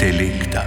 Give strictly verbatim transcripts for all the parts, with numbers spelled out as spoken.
Selekta.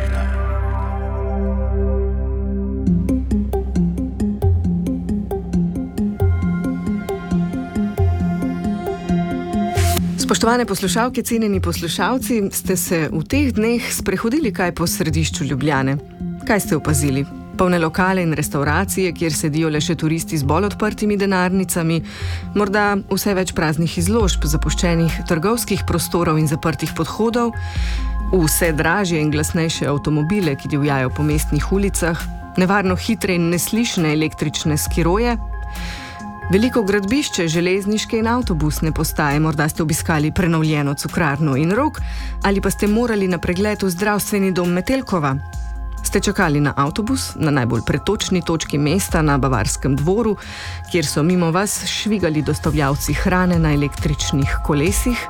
Spoštovane poslušalke, cenjeni poslušalci, ste se v teh dneh sprehodili kaj po središču Ljubljane? Kaj ste opazili? Polne lokale in restauracije, kjer sedijo le še turisti z bolj odprtimi denarnicami, morda vse več praznih izložb, zapuščenih trgovskih prostorov in zaprtih podhodov, vse dražje in glasnejše avtomobile, ki divjajo po mestnih ulicah, nevarno hitre in neslišne električne skiroje, veliko gradbišče, železniške in avtobusne postaje, morda ste obiskali prenovljeno cukrarno in Rog, ali pa ste morali na pregled v zdravstveni dom Metelkova. Ste čakali na avtobus, na najbolj pretočni točki mesta na Bavarskem dvoru, kjer so mimo vas švigali dostavljavci hrane na električnih kolesih?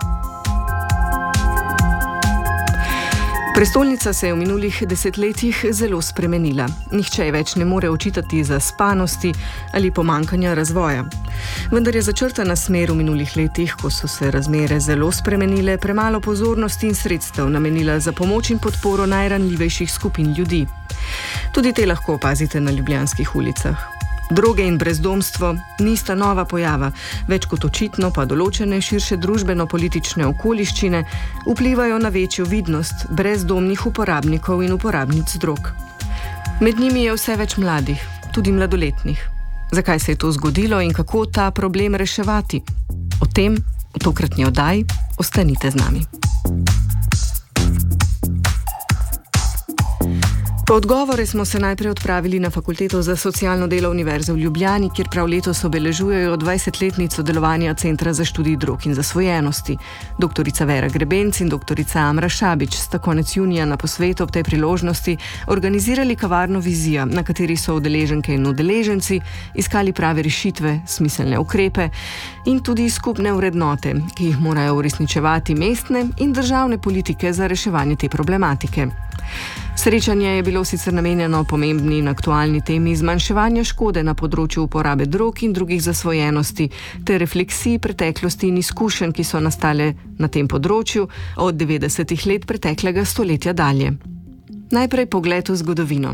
Prestolnica se je v minulih desetletjih zelo spremenila. Nihče je več ne more očitati zaspanosti ali pomanjkanja razvoja. Vendar je začrtana smer v minulih letih, ko so se razmere zelo spremenile, premalo pozornosti in sredstev namenila za pomoč in podporo najranljivejših skupin ljudi. Tudi te lahko opazite na ljubljanskih ulicah. Droge in brezdomstvo nista nova pojava, več kot očitno pa določene širše družbeno-politične okoliščine vplivajo na večjo vidnost brezdomnih uporabnikov in uporabnic drog. Med njimi je vse več mladih, tudi mladoletnih. Zakaj se je to zgodilo in kako ta problem reševati? O tem v tokratni oddaji ostanite z nami. Po odgovore smo se najprej odpravili na Fakulteto za socialno delo Univerze v Ljubljani, kjer prav letos obeležujejo dvajsetletnico delovanja Centra za študij drog in zasvojenosti. Doktorica Vera Grebenc in doktorica Amra Šabič sta konec junija na posvetu ob tej priložnosti organizirali kavarno Vizija, na kateri so udeleženke in udeleženci iskali prave rešitve, smiselne ukrepe in tudi skupne vrednote, ki jih morajo uresničevati mestne in državne politike za reševanje te problematike. Srečanje je bilo sicer namenjeno pomembni in aktualni temi zmanjševanja škode na področju uporabe drog in drugih zasvojenosti ter refleksij preteklosti in izkušenj, ki so nastale na tem področju od devetdesetih let preteklega stoletja dalje. Najprej pogled v zgodovino.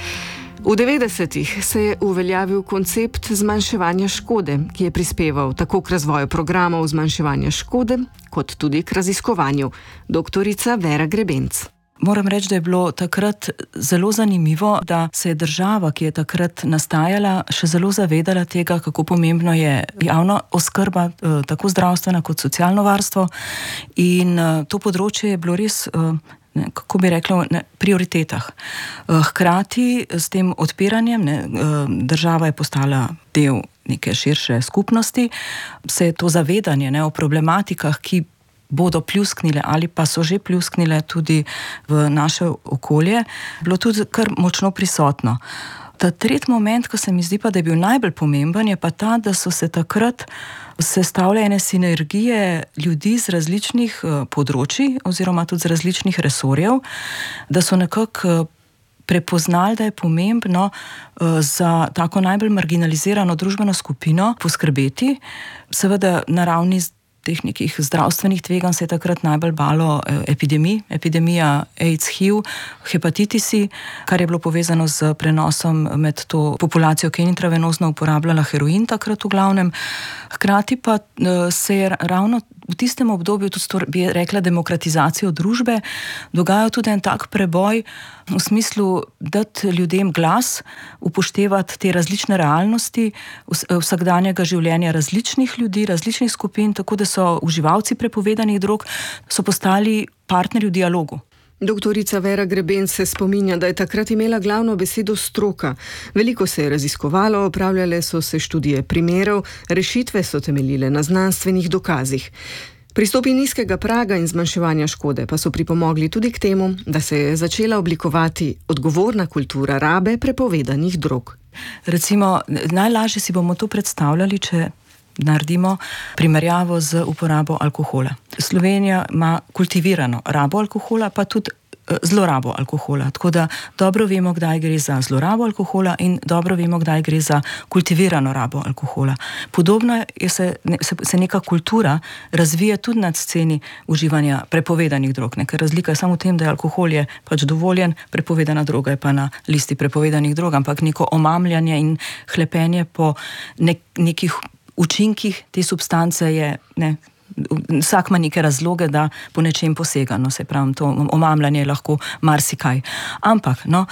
V devetdesetih se je uveljavil koncept zmanjševanja škode, ki je prispeval tako k razvoju programov zmanjševanja škode, kot tudi k raziskovanju. Doktorica Vera Grebenc. Moram reči, da je bilo takrat zelo zanimivo, da se je država, ki je takrat nastajala, še zelo zavedala tega, kako pomembno je javna oskrba, tako zdravstvena kot socialno varstvo. In to področje je bilo res, ne, kako bi rekla, na prioritetah. Hkrati s tem odpiranjem, ne, država je postala del neke širše skupnosti, se je to zavedanje, ne, o problematikah, ki bodo pljusknile ali pa so že pljusknile tudi v naše okolje, bilo tudi kar močno prisotno. Ta tretji moment, ko se mi zdi pa, da je bil najbolj pomemben, je pa ta, da so se takrat sestavljene sinergije ljudi z različnih področij oziroma tudi z različnih resorjev, da so nekako prepoznali, da je pomembno za tako najbolj marginalizirano družbeno skupino poskrbeti, seveda na ravni teh nekih zdravstvenih tveganj se je takrat najbolj balo epidemij, epidemija AIDS, H I V, hepatitisi, kar je bilo povezano z prenosom med to populacijo, ki je intravenozno uporabljala heroin takrat v glavnem. Hkrati pa se je ravno v tistem obdobju, tudi bi rekla demokratizacijo družbe, dogajal tudi en tak preboj v smislu dati ljudem glas, upoštevati te različne realnosti vsakdanjega življenja različnih ljudi, različnih skupin, tako da so uživalci prepovedanih drog, so postali partnerji v dialogu. Doktorica Vera Grebenc se spominja, da je takrat imela glavno besedo stroka. Veliko se je raziskovalo, opravljale so se študije primerov, rešitve so temeljile na znanstvenih dokazih. Pristopi nizkega praga in zmanjševanja škode pa so pripomogli tudi k temu, da se je začela oblikovati odgovorna kultura rabe prepovedanih drog. Recimo, najlažje si bomo to predstavljali, če naredimo primerjavo z uporabo alkohola. Slovenija ima kultivirano rabo alkohola, pa tudi zlorabo alkohola. Tako da dobro vemo, kdaj gre za zlorabo alkohola in dobro vemo, kdaj gre za kultivirano rabo alkohola. Podobno je se, se, se neka kultura razvija tudi na sceni uživanja prepovedanih drog. Ker razlika je samo v tem, da je alkohol je pač dovoljen, prepovedana droga je pa na listi prepovedanih drog, ampak neko omamljanje in hlepenje po nek, nekih učinkih te substance je, ne, vsak ima neke razloge, da po nečem posega, no, se pravi, to omamljanje je lahko marsikaj. Ampak, no,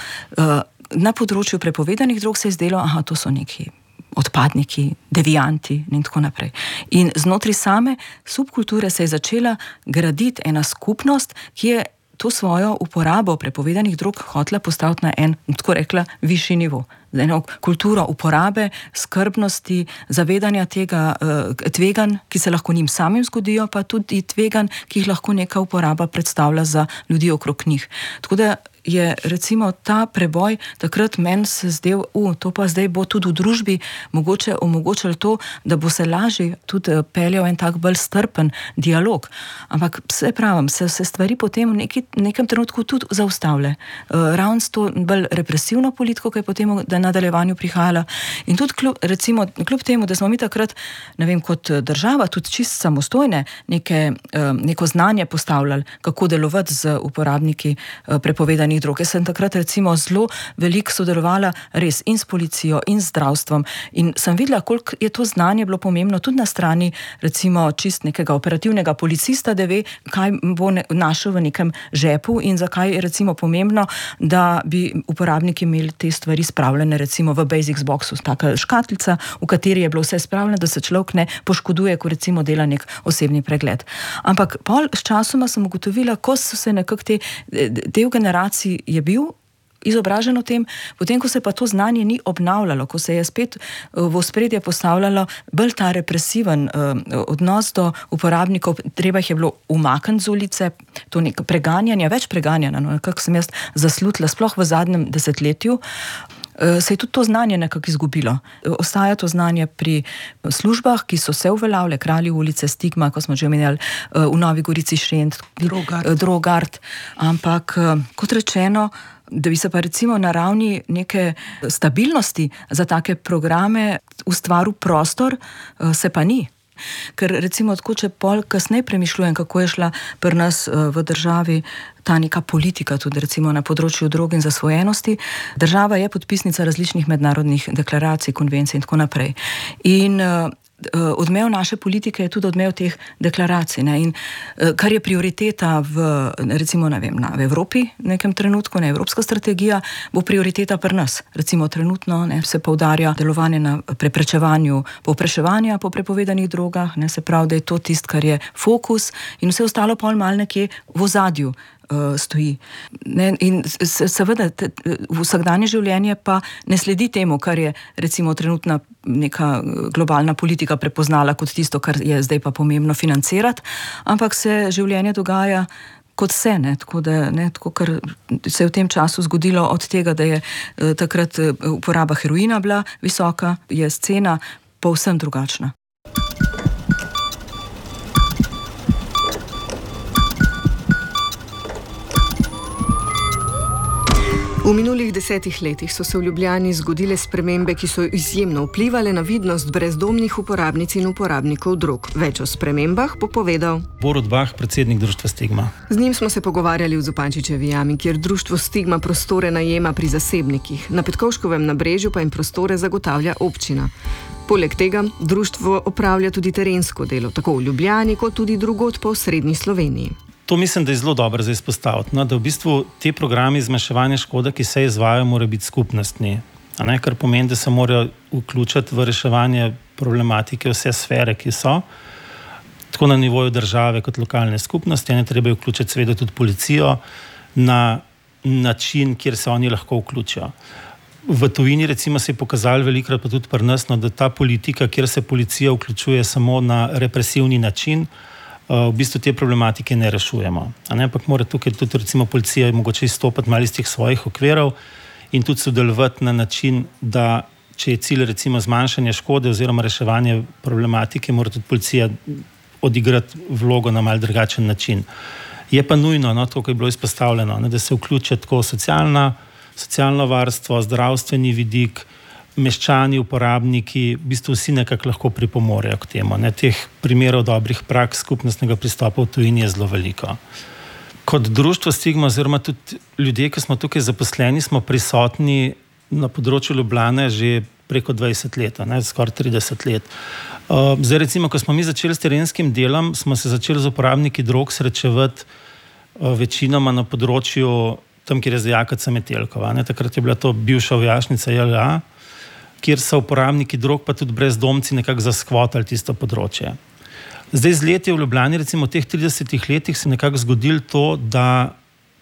na področju prepovedanih drog se je zdelo, aha, to so neki odpadniki, devianti in tako naprej. In znotraj same subkulture se je začela graditi ena skupnost, ki je to svojo uporabo prepovedanih drog hotela postaviti na en, tako rekla, višji nivo. Eno kulturo uporabe, skrbnosti, zavedanja tega uh, tveganj, ki se lahko njim samim zgodijo, pa tudi tveganj, ki jih lahko neka uporaba predstavlja za ljudi okrog njih. Tako da je recimo ta preboj takrat meni se zdel, uh, to pa zdaj bo tudi v družbi mogoče omogočilo to, da bo se lažje tudi peljal en tak bolj strpen dialog. Ampak se pravim, se, se stvari potem v neki, nekem trenutku tudi zaustavlja. Uh, ravno s to bolj represivno politiko, ki je potem da nadaljevanju prihajala. In tudi kljub, recimo, kljub temu, da smo mi takrat, ne vem, kot država, tudi čist samostojne neke, neko znanje postavljali, kako delovati z uporabniki prepovedanih drog. Jaz sem takrat recimo zelo veliko sodelovala res in s policijo in z zdravstvom in sem videla, koliko je to znanje bilo pomembno tudi na strani recimo čist nekega operativnega policista, da ve, kaj bo ne, našel v nekem žepu in zakaj je recimo pomembno, da bi uporabniki imeli te stvari spravljene recimo v Basics boxu, taka škatlica, v kateri je bilo vse spravljeno, da se človek ne poškoduje, ko recimo dela nek osebni pregled. Ampak pol s časoma sem ugotovila, ko so se nekako te, del generacij je bil izobražen o tem, potem, ko se pa to znanje ni obnavljalo, ko se je spet v ospredje postavljalo bolj ta represiven uh, odnos do uporabnikov, treba jih je bilo umakniti z ulice, to neko preganjanje, več preganjanja, no, kako sem jaz zaslutila, sploh v zadnjem desetletju, se je tudi to znanje nekako izgubilo. Ostaja to znanje pri službah, ki so se uveljavile, Kralji ulice, Stigma, ko smo že omenjali, v Novi Gorici Šent, Drogart. Drogart. Ampak, kot rečeno, da bi se pa recimo na ravni neke stabilnosti za take programe ustvaril prostor, se pa ni. Ker recimo tako, če pol kasneje premišljujem, kako je šla pri nas v državi ta neka politika, tudi recimo na področju drog in zasvojenosti. Država je podpisnica različnih mednarodnih deklaracij, konvencij in tako naprej. In odmev naše politike je tudi odmev teh deklaracij. Ne? In kar je prioriteta v, recimo, ne vem, na, v Evropi v nekem trenutku, ne, evropska strategija, bo prioriteta pri nas. Recimo trenutno ne, se poudarja delovanje na preprečevanju povpraševanja po prepovedanih drogah, ne, se pravi, da je to tist, kar je fokus in vse ostalo pol mal nekje v ozadju stoji. Ne, in seveda vsakdanje življenje pa ne sledi temu, kar je recimo trenutna neka globalna politika prepoznala kot tisto, kar je zdaj pa pomembno financirati, ampak se življenje dogaja kot se, ne, tako da, ne, tako kar se je v tem času zgodilo od tega, da je eh, takrat uporaba heroina bila visoka, je scena povsem drugačna. V minulih desetih letih so se v Ljubljani zgodile spremembe, ki so izjemno vplivale na vidnost brezdomnih uporabnic in uporabnikov drog. Več o spremembah bo povedal Borut Bah, predsednik društva Stigma. Z njim smo se pogovarjali v Zupančičevi jami, kjer društvo Stigma prostore najema pri zasebnikih. Na Petkovškovem nabrežju pa jim prostore zagotavlja občina. Poleg tega društvo opravlja tudi terensko delo, tako v Ljubljani kot tudi drugod po srednji Sloveniji. To mislim, da je zelo dobro za izpostaviti, no, da v bistvu te programi zmanjševanja škode, ki se izvajajo, morajo biti skupnostni, a ne, kar pomeni, da se morajo vključiti v reševanje problematike vse sfere, ki so, tako na nivoju države kot lokalne skupnosti, a ne treba vključiti seveda tudi policijo na način, kjer se oni lahko vključijo. V tujini recimo se je pokazalo velikrat, pa tudi pri nas, no, da ta politika, kjer se policija vključuje samo na represivni način, v bistvu te problematike ne rešujemo. Ampak mora tukaj tudi recimo policija mogoče izstopati malo iz teh svojih okvirov in tudi sodelovati na način, da če je cilj recimo zmanjšanje škode oziroma reševanje problematike, mora tudi policija odigrati vlogo na malo drugačen način. Je pa nujno, no, to, kar je bilo izpostavljeno, ne, da se vključi tako socialna, socialno varstvo, zdravstveni vidik, meščani, uporabniki, v bistvu vsi nekako lahko pripomorejo k temu. Ne. Teh primerov dobrih praks skupnostnega pristopa v tujini je zelo veliko. Kot društvo Stigma, oziroma tudi ljudje, ki smo tukaj zaposleni, smo prisotni na področju Ljubljane že preko dvajset let, ne, skoraj trideset let. Uh, zdaj recimo, ko smo mi začeli s terenskim delom, smo se začeli z uporabniki drog srečevati uh, večinoma na področju tam, kjer je zdaj A K C Metelkova. Ne. Takrat je bila to bivša vojašnica J L A, kjer so uporabniki drog pa tudi brezdomci nekako zaskvotali tisto področje. Zdaj z leti v Ljubljani, recimo v teh tridesetih letih se nekako zgodilo to, da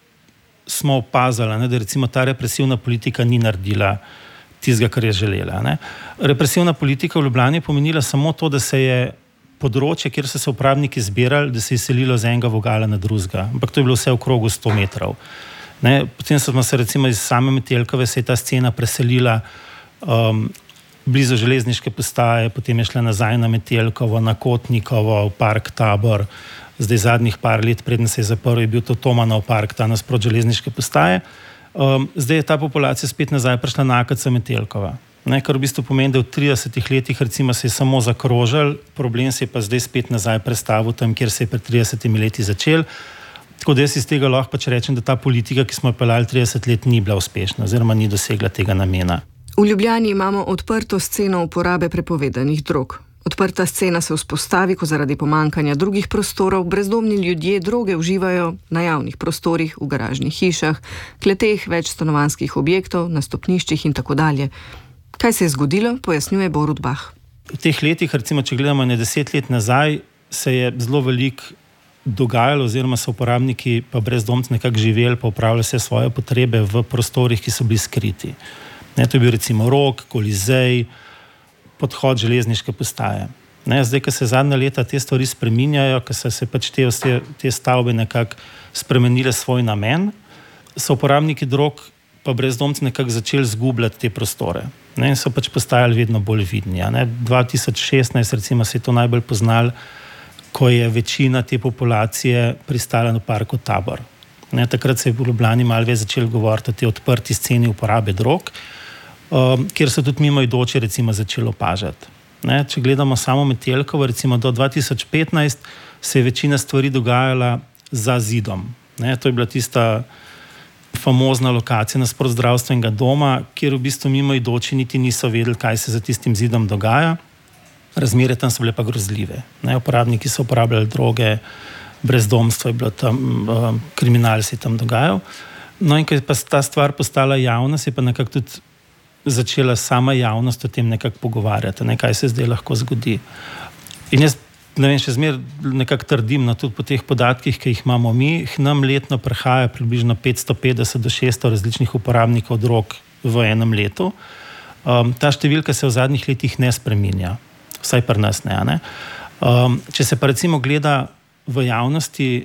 smo opazali, ne, da recimo ta represivna politika ni naredila tistega, kar je želela. Ne. Represivna politika v Ljubljani je pomenila samo to, da se je področje, kjer so se uporabniki zbirali, da se je selilo z enega vogala na drugega. Ampak to je bilo vse v krogu sto metrov. Ne. Potem smo se recimo iz same Metelkove se je ta scena preselila Um, blizu železniške postaje, potem je šla nazaj na Metelkovo, na Kotnikovo, v park Tabor. Zdaj zadnjih par let, preden se je zaprl, je bil to Tomanov park, ta nasprot železniške postaje. Um, zdaj je ta populacija spet nazaj prišla na A K C Metelkova. Ne, kar v bistvu pomeni, da v tridesetih letih recimo se je samo zakrožil, problem se je pa zdaj spet nazaj prestavil tam, kjer se je pred tridesetimi leti začel. Tako da jaz iz tega lahko pač rečem, da ta politika, ki smo jo peljali trideset let, ni bila uspešna oziroma ni dosegla tega namena. V Ljubljani imamo odprto sceno uporabe prepovedanih drog. Odprta scena se vzpostavi, ko zaradi pomankanja drugih prostorov brezdomni ljudje droge uživajo na javnih prostorih, v garažnih hišah, kleteh več stanovanjskih objektov, na stopniščih in tako dalje. Kaj se je zgodilo, pojasnjuje Borut Bah. V teh letih, recimo, če gledamo na deset let nazaj, se je zelo veliko dogajalo, oziroma so uporabniki pa brezdomci nekako živeli, pa upravljali vse svoje potrebe v prostorih, ki so bili skriti. Ne, to je bil recimo Rog, Kolizej, podhod železniške postaje. Ne, zdaj, ko se zadnja leta te stvari spreminjajo, ko so se pač te, te stavbe nekako spremenile svoj namen, so uporabniki drog pa brezdomci nekako začeli zgubljati te prostore. Ne, in so pač postajali vedno bolj vidni. Ne. dva tisoč šestnajst recimo se je to najbolj poznalo, ko je večina te populacije pristala na parku Tabor. Ne, takrat se je v Ljubljani malo več začeli govoriti o tej odprti sceni uporabe drog, Um, kjer so tudi mimoidoči recimo začeli opažati. Ne, če gledamo samo Metelkovo, recimo do dva tisoč petnajst se je večina stvari dogajala za zidom. Ne, to je bila tista famozna lokacija nasprot zdravstvenega doma, kjer v bistvu mimoidoči niti niso vedeli, kaj se za tistim zidom dogaja. Razmere tam so bile pa grozljive. Ne, uporabniki so uporabljali droge, brezdomstvo je bilo tam, um, kriminal se je tam dogajal. No in ko je pa ta stvar postala javna, se je pa nekako tudi začela sama javnost o tem nekako pogovarjati, ne, kaj se zdaj lahko zgodi. In jaz, ne vem, še zmer nekako trdim, no, tudi po teh podatkih, ki jih imamo mi, nam letno prihaja približno petsto petdeset do šeststo različnih uporabnikov drog v enem letu. Um, ta številka se v zadnjih letih ne spreminja, vsaj pri nas ne. ne? Um, če se pa recimo gleda v javnosti,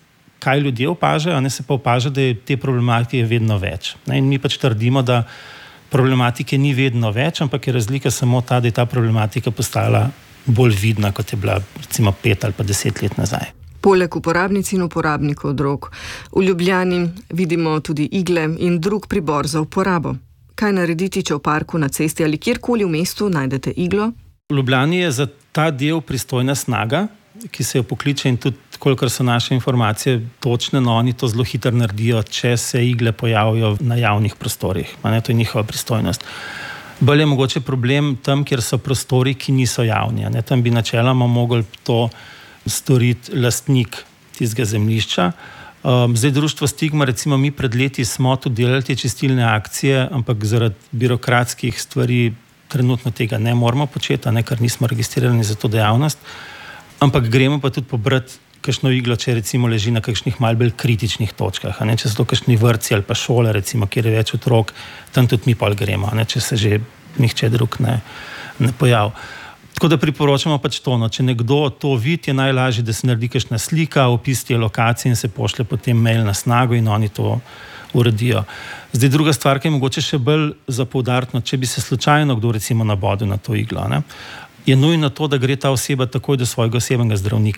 kaj ljudje opažajo, ne, se pa opaža, da je te problematike vedno več. Ne? In mi pač trdimo, da problematike ni vedno več, ampak je razlika samo ta, da je ta problematika postala bolj vidna, kot je bila recimo pet ali pa deset let nazaj. Poleg uporabnic in uporabnikov drog v Ljubljani vidimo tudi igle in drug pribor za uporabo. Kaj narediti, če v parku, na cesti ali kjerkoli v mestu najdete iglo? V Ljubljani je za ta del pristojna snaga, ki se jo pokliče, in tudi, kolikor so naše informacije točne, no, oni to zelo hitro naredijo, če se igle pojavijo na javnih prostorih. Ne, to je njihova pristojnost. Bolj je mogoče problem tam, kjer so prostori, ki niso javni. Ne, tam bi načeloma mogel to storiti lastnik tistega zemljišča. Um, zdaj, društvo Stigma, recimo mi pred leti smo tudi delali te čistilne akcije, ampak zaradi birokratskih stvari trenutno tega ne moramo početi, ne, ker nismo registrirani za to dejavnost. Ampak gremo pa tudi pobrati kakšno iglo, če recimo leži na kakšnih malo bolj kritičnih točkah. Ne? Če so to kakšni vrtci ali pa šole, recimo, kjer je več otrok, tam tudi mi pol gremo, ne? Če se že nihče drug ne, ne pojavi. Tako da priporočamo pač to, no? Če nekdo to vidi, je najlažje, da se naredi kakšna slika, opis te lokacije in se pošlje potem mail na snago in oni to uredijo. Zdaj, druga stvar, ki je mogoče še bolj za poudariti, če bi se slučajno kdo recimo nabodel na to iglo, ne? Je nujno to, da gre ta oseba takoj do svojega osebnega zdravnika,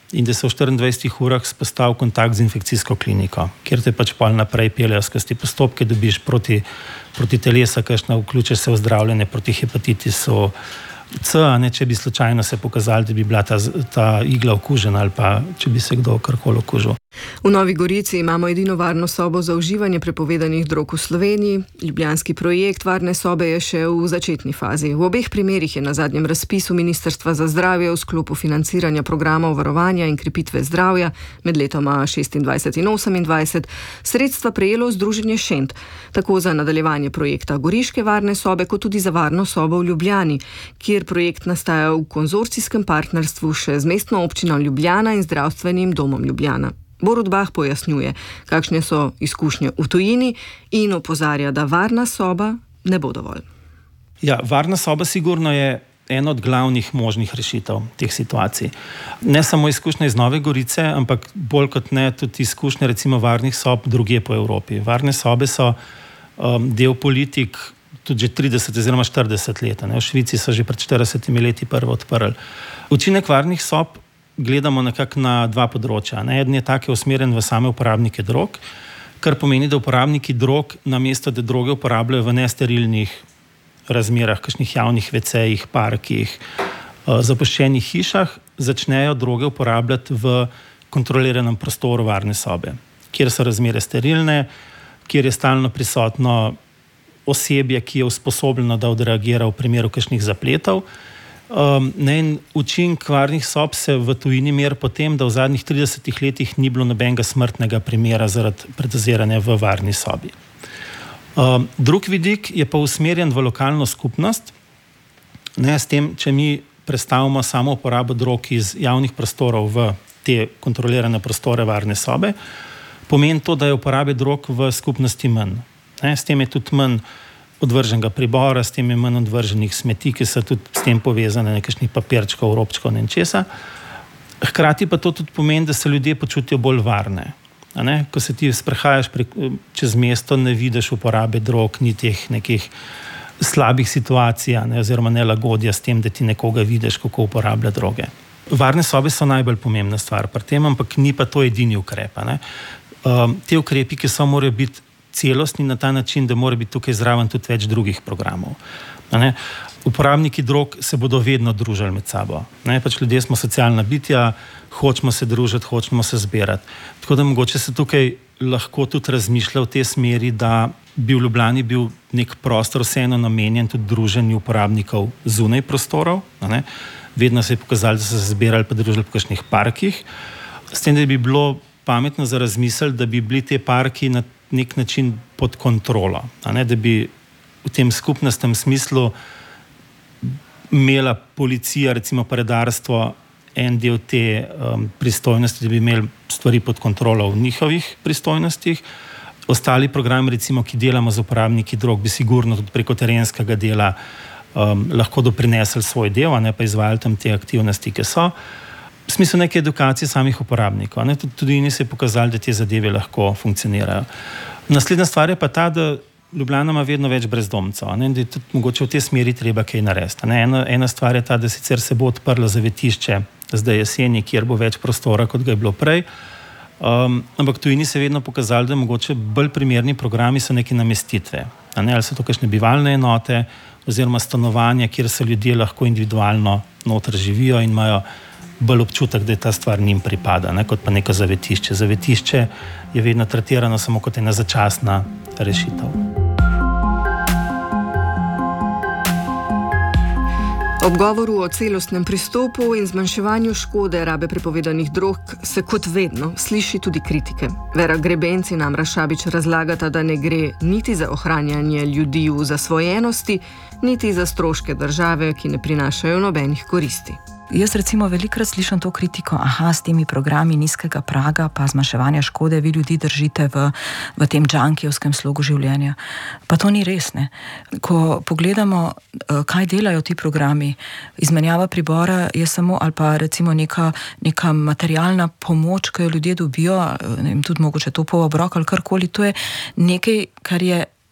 in da se v štiriindvajsetih urah spostavi kontakt z infekcijsko kliniko, kjer te pač pol naprej peljejo skozi postopke, dobiš proti, proti telesa, kakšna vključeš se v zdravljenje proti hepatitisu C, a ne, če bi slučajno se pokazali, da bi bila ta, ta igla okužena ali pa če bi se kdo karkoli okužil. V Novi Gorici imamo edino varno sobo za uživanje prepovedanih drog v Sloveniji. Ljubljanski projekt varne sobe je še v začetni fazi. V obeh primerih je na zadnjem razpisu Ministrstva za zdravje v sklopu financiranja programov varovanja in krepitve zdravja med letoma šestindvajset in osemindvajset sredstva prejelo Združenje Šent, tako za nadaljevanje projekta Goriške varne sobe, kot tudi za varno sobo v Ljubljani, kjer projekt nastaja v konzorcijskem partnerstvu še z Mestno občino Ljubljana in Zdravstvenim domom Ljubljana. Borut Bah pojasnjuje, kakšne so izkušnje v tujini in opozarja, da varna soba ne bo dovolj. Ja, varna soba sigurno je ena od glavnih možnih rešitev teh situacij. Ne samo izkušnje iz Nove Gorice, ampak bolj kot ne tudi izkušnje recimo varnih sob drugje po Evropi. Varne sobe so um, del politik tudi že trideset oziroma štirideset let. Ne? V Švici so že pred štiridesetimi leti prvo odprli. Učinek varnih sob gledamo nekako na dva področja. Ne? Eden je tak, je usmerjen v same uporabnike drog, kar pomeni, da uporabniki drog namesto, da droge uporabljajo v nesterilnih razmerah, kakšnih javnih vecejih, parkih, zapuščenih hišah, začnejo droge uporabljati v kontroliranem prostoru varne sobe, kjer so razmere sterilne, kjer je stalno prisotno osebje, ki je usposobljeno, da odreagira v primeru kakšnih zapletov. Um, ne, učink varnih sob se v tujini meri potem, da v zadnjih tridesetih letih ni bilo nobenega smrtnega primera zaradi predoziranja v varni sobi. Um, drug vidik je pa usmerjen v lokalno skupnost. Ne, s tem, če mi prestavimo samo uporabo drog iz javnih prostorov v te kontrolirane prostore varne sobe, pomeni to, da je uporabe drog v skupnosti manj. Ne, s tem je tudi manj odvrženega pribora, s tem je manj odvrženih smeti, ki so tudi s tem povezane, nekakšnih papirčkov, robčkov in česa. Hkrati pa to tudi pomeni, da se ljudje počutijo bolj varne. A ne? Ko se ti sprehajaš prek, čez mesto, ne vidiš uporabe drog, ni teh nekih slabih situacij, ne? Oziroma nelagodja s tem, da ti nekoga vidiš, kako uporablja droge. Varne sobe so najbolj pomembna stvar pri tem, ampak ni pa to edini ukrep. A ne? Um, te ukrepi, ki so, morajo biti celostni na ta način, da mora biti tukaj zraven tudi več drugih programov. Ne? Uporabniki drog se bodo vedno družili med sabo. Ne? Pač ljudje smo socialna bitja, hočemo se družiti, hočemo se zbirati. Tako da mogoče se tukaj lahko tudi razmišlja v tej smeri, da bi v Ljubljani bil nek prostor vseeno namenjen tudi druženju uporabnikov zunaj prostorov. Ne? Vedno se je pokazalo, da so se zbirali pa družili v kakšnih parkih. S tem, da bi bilo pametno za razmisel, da bi bili te parki na nek način pod kontrolo, a ne, da bi v tem skupnostnem smislu imela policija, recimo predarstvo, en del te um, pristojnosti, da bi imeli stvari pod kontrolo v njihovih pristojnostih. Ostali programi, recimo, ki delamo z uporabniki drog, bi sigurno tudi preko terenskega dela um, lahko doprinesli svoj del, a ne pa izvajali tam te aktivnosti, ki so. V smislu neke edukacije samih uporabnikov. Ne? Tudi njih se je pokazali, da te zadeve lahko funkcionirajo. Naslednja stvar je pa ta, da Ljubljana ima vedno več brezdomcev, ne? Da je tudi mogoče v tej smeri treba kaj narediti. Ena, ena stvar je ta, da sicer se bo odprlo zavetišče zdaj jeseni, kjer bo več prostora, kot ga je bilo prej, um, ampak tujini se je vedno pokazali, da mogoče bolj primerni programi so neke namestitve. Ne? Ali so to kakšne bivalne enote oziroma stanovanja, kjer se ljudje lahko individualno noter živijo in imajo bolj občutek, da je ta stvar njim pripada, ne, kot pa neko zavetišče. Zavetišče je vedno tretirano samo kot ena začasna rešitev. Ob govoru o celostnem pristopu in zmanjševanju škode rabe prepovedanih drog se kot vedno sliši tudi kritike. Vera Grebenc in Amra Šabič razlagata, da ne gre niti za ohranjanje ljudi v zasvojenosti, niti za stroške države, ki ne prinašajo nobenih koristi. Jaz recimo velikokrat slišam to kritiko, aha, s temi programi nizkega praga pa zmanjševanja škode vi ljudi držite v, v tem džankijevskem slogu življenja. Pa to ni res, ne. Ko pogledamo, kaj delajo ti programi, izmenjava pribora je samo, ali pa recimo neka, neka materialna pomoč, ki jo ljudje dobijo, ne vem, tudi mogoče to pol obrok ali karkoli, to je nekaj, kar je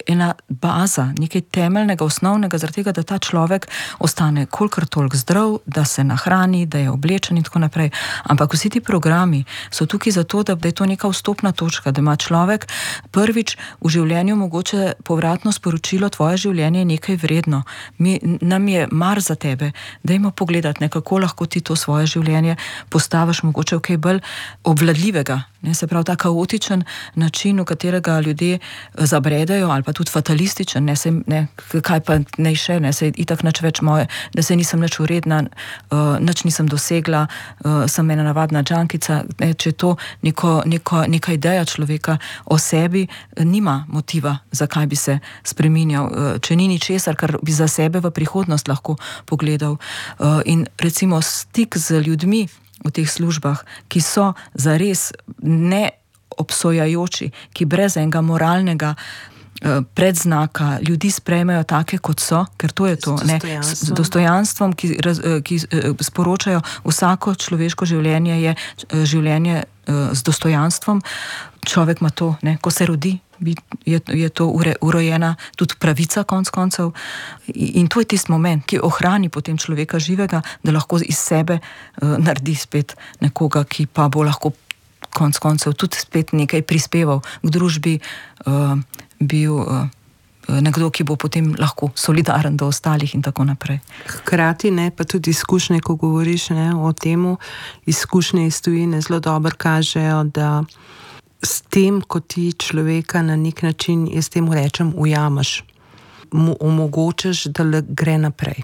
ena baza, nekaj temeljnega, osnovnega, zaradi tega, da ta človek ostane kolikor toliko zdrav, da se nahrani, da je oblečen in tako naprej. Ampak vsi ti programi so tukaj zato, da je to neka vstopna točka, da ima človek prvič v življenju mogoče povratno sporočilo, tvoje življenje je nekaj vredno. Mi, nam je mar za tebe, dajmo pogledati, ne, kako lahko ti to svoje življenje postaviš mogoče v kaj bolj obvladljivega. Ne, se pravi, ta kaotičen način, v katerega ljudje zabredajo, ali pa tudi fatalističen, ne, se, ne, kaj pa ne še, ne, se itak nič več moje, da se nisem nič uredna, uh, nič nisem dosegla, uh, sem ena navadna džankica, ne, če je to neko, neko, neka ideja človeka o sebi, nima motiva, zakaj bi se spreminjal, uh, če ni ničesar, kar bi za sebe v prihodnost lahko pogledal. Uh, in recimo stik z ljudmi v teh službah, ki so zares neobsojajoči, ki brez enega moralnega eh, predznaka ljudi sprejmejo take, kot so, ker to je to, z dostojanstvom, ne, z dostojanstvom ki, raz, ki eh, sporočajo, vsako človeško življenje je eh, življenje eh, z dostojanstvom. Človek ima to, ne, ko se rodi, je, je to ure, urojena tudi pravica konc koncev in to je tisti moment, ki ohrani potem človeka živega, da lahko iz sebe uh, naredi spet nekoga, ki pa bo lahko konc koncev tudi spet nekaj prispeval k družbi, uh, bil uh, nekdo, ki bo potem lahko solidaren do ostalih in tako naprej. Hkrati ne, pa tudi izkušnje, ko govoriš, ne, o temu, izkušnje iz tujine zelo dobro kažejo, da s tem, ko ti človeka na nek način, jaz temu rečem, ujamaš, mu omogočaš, da le gre naprej.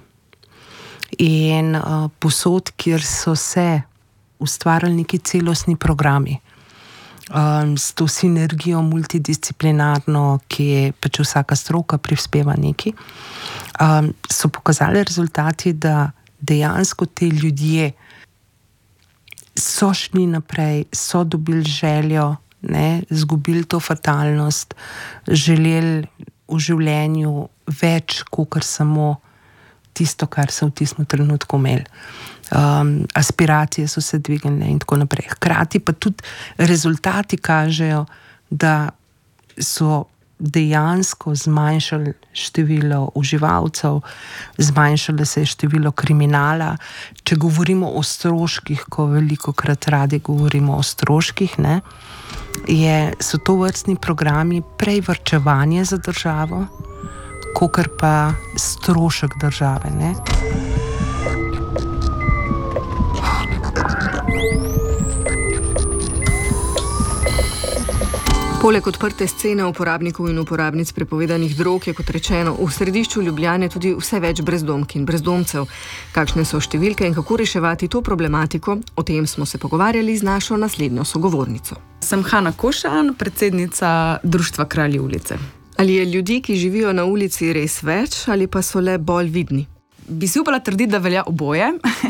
In uh, posod, kjer so se ustvarjali neki celostni programi, um, s to sinergijo multidisciplinarno, ki je pač vsaka stroka prispeva neki, um, so pokazali rezultati, da dejansko te ljudje so šli naprej, so dobili željo, ne, zgubili to fatalnost, želeli v življenju več, kakor samo tisto, kar so v tistem trenutku imeli. Um, aspiracije so se dvignile in tako naprej. Hkrati pa tudi rezultati kažejo, da so dejansko zmanjšali število uživalcev, zmanjšalo se je število kriminala. Če govorimo o stroških, ko veliko krat radi govorimo o stroških, ne, je, so to vrstni programi prej varčevanje za državo, kakor pa strošek države, ne. Poleg odprte scene uporabnikov in uporabnic prepovedanih drog je, kot rečeno, v središču Ljubljane tudi vse več brezdomk in brezdomcev. Kakšne so številke in kako reševati to problematiko, o tem smo se pogovarjali z našo naslednjo sogovornico. Sem Hana Košan, predsednica Društva Kralji ulice. Ali je ljudi, ki živijo na ulici, res več ali pa so le bolj vidni? Bi si upala trditi, da velja oboje.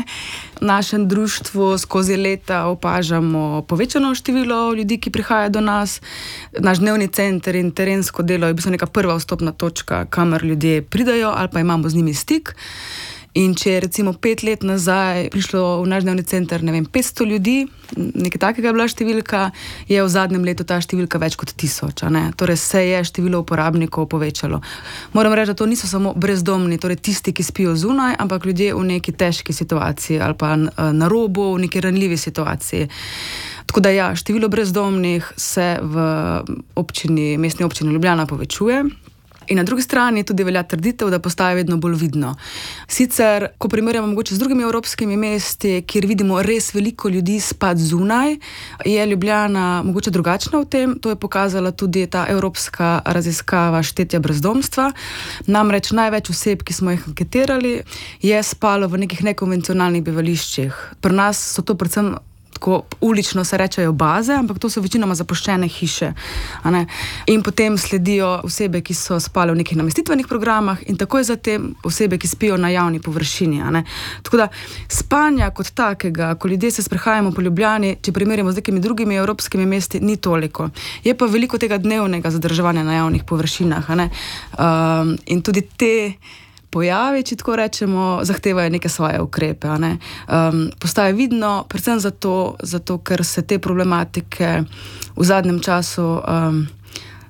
V našem društvu skozi leta opažamo povečano število ljudi, ki prihajajo do nas. Naš dnevni center in terensko delo je v bistvu neka prva vstopna točka, kamor ljudje pridajo ali pa imamo z njimi stik. In če je recimo pet let nazaj prišlo v naš dnevni center, ne vem, petsto ljudi, nekaj takega je bila številka, je v zadnjem letu ta številka več kot tisoč, ne? Torej se je število uporabnikov povečalo. Moram reči, da to niso samo brezdomni, torej tisti, ki spijo zunaj, ampak ljudje v neki težki situaciji ali pa na robu, v neki ranljivi situaciji. Tako da ja, število brezdomnih se v občini, mestni občini Ljubljana povečuje. In na drugi strani tudi velja trditev, da postaje vedno bolj vidno. Sicer, ko primerjamo mogoče z drugimi evropskimi mesti, kjer vidimo res veliko ljudi spati zunaj, je Ljubljana mogoče drugačna v tem. To je pokazala tudi ta evropska raziskava štetja brezdomstva. Namreč največ oseb, ki smo jih anketirali, je spalo v nekih nekonvencionalnih bivališčih. Pri nas so to predvsem tako ulično se rečejo baze, ampak to so večinoma zapuščene hiše. A ne? In potem sledijo osebe, ki so spale v nekih namestitvenih programah in takoj zatem osebe, ki spijo na javni površini. A ne? Tako da spanja kot takega, ko ljudje se sprehajamo po Ljubljani, če primerjamo z nekimi drugimi evropskimi mesti, ni toliko. Je pa veliko tega dnevnega zadrževanja na javnih površinah. A ne? Um, in tudi te pojavi, če tako rečemo, zahtevajo neke svoje ukrepe. A ne? Um, postaje vidno, predvsem zato, zato, ker se te problematike v zadnjem času um,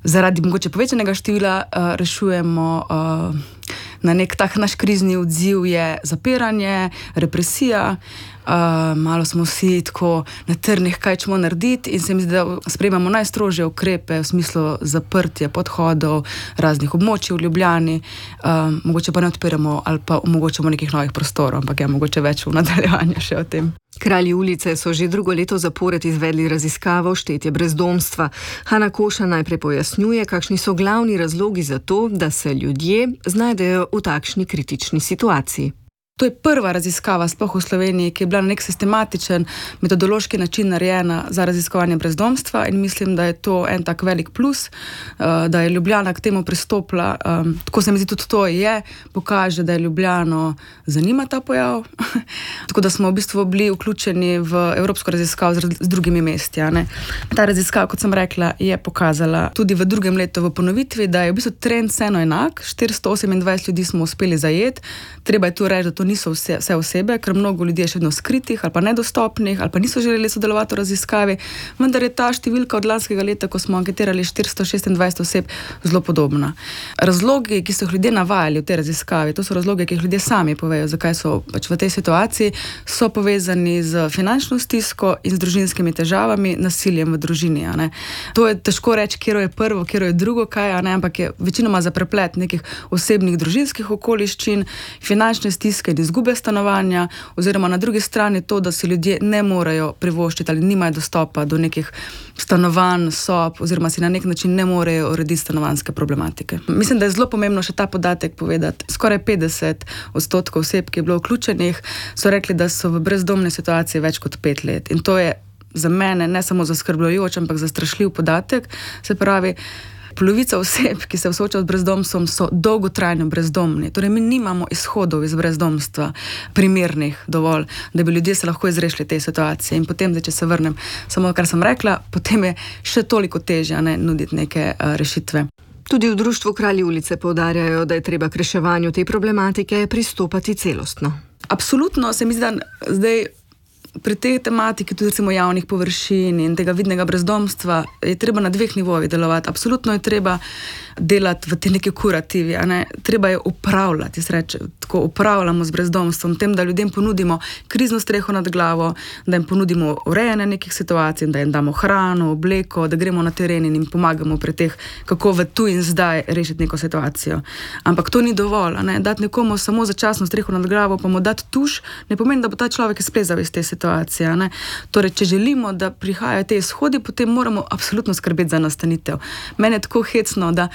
zaradi mogoče povečanega števila uh, rešujemo. Uh, na nek tak naš krizni odziv je zapiranje, represija. Uh, malo smo vsi tako na trnih, kaj ćemo narediti, in se mi zdi, da sprejemamo najstrožje ukrepe v smislu zaprtja podhodov, raznih območij v Ljubljani, uh, mogoče pa ne odpiramo ali pa omogočamo nekih novih prostorov, ampak je ja, mogoče več v nadaljevanju še o tem. Kralji ulice so že drugo leto zapored izvedli raziskavo štetje brezdomstva. Hana Koša najprej pojasnjuje, kakšni so glavni razlogi za to, da se ljudje znajdejo v takšni kritični situaciji. To je prva raziskava sploh v Sloveniji, ki je bila na nek sistematičen, metodološki način narejena za raziskovanje brezdomstva, in mislim, da je to en tak velik plus, da je Ljubljana k temu pristopila. Tako se mi zdi tudi to je, pokaže, da je Ljubljano zanima ta pojav. Tako da smo v bistvu bili vključeni v evropsko raziskavo z drugimi mesti. Ne? Ta raziskava, kot sem rekla, je pokazala tudi v drugem letu v ponovitvi, da je v bistvu trend vseeno enak. štiristo osemindvajset ljudi smo uspeli zajeti. Treba je tu reči, da to niso vse, vse osebe, ker mnogo ljudi je še vedno skritih ali pa nedostopnih ali pa niso želeli sodelovati v raziskavi, vendar je ta številka od lanskega leta, ko smo anketirali štiristo šestindvajset oseb, zelo podobna. Razlogi, ki so jih ljudje navajali v tej raziskavi, to so razlogi, ki jih ljudje sami povejo, zakaj so pač v tej situaciji, so povezani z finančno stisko in z družinskimi težavami, nasiljem v družini. A ne. To je težko reči, kjer je prvo, kjer je drugo, kaj, a ne, ampak je večinoma za preplet nekih osebnih družinskih okoliščin, finančne stiske in izgube stanovanja, oziroma na drugi strani to, da si ljudje ne morejo privoščiti ali nimajo dostopa do nekih stanovanj, sob, oziroma si na nek način ne morejo urediti stanovanjske problematike. Mislim, da je zelo pomembno še ta podatek povedati. Skoraj petdeset odstotkov oseb, ki je bilo vključenih, so rekli, da so v brezdomni situaciji več kot pet let. In to je za mene ne samo zaskrbljujoč, ampak zastrašljiv podatek. Se pravi, polovica oseb, ki se soočajo z brezdomstvom, so dolgotrajno brezdomni. Torej, mi nimamo izhodov iz brezdomstva primernih dovolj, da bi ljudje se lahko izrešili te situacije. In potem, da če se vrnem samo, kar sem rekla, potem je še toliko težje, ne, nuditi neke uh, rešitve. Tudi v društvu Kralji ulice poudarjajo, da je treba k reševanju te problematike pristopati celostno. Absolutno se mi zdi, da zdaj pri tej tematiki tudi recimo javnih površin in tega vidnega brezdomstva je treba na dveh nivojih delovati. Absolutno je treba delati v te neke kurativi, a ne? Treba je upravljati, jaz rečem, tako upravljamo z brezdomstvom, tem, da ljudem ponudimo krizno streho nad glavo, da jim ponudimo urejanje nekih situacij, da jim damo hrano, obleko, da gremo na teren in jim pomagamo pri teh, kako v tu in zdaj rešiti neko situacijo. Ampak to ni dovolj, a ne? Dati nekomu samo začasno streho nad glavo, pa mu dati tuš, ne pomeni, da bo ta človek izplezal iz te situacije, a ne? Torej, če želimo, da prihajajo te izhodi, potem moramo absolutno skrbeti za nastanitev. Mene je tako hecno, da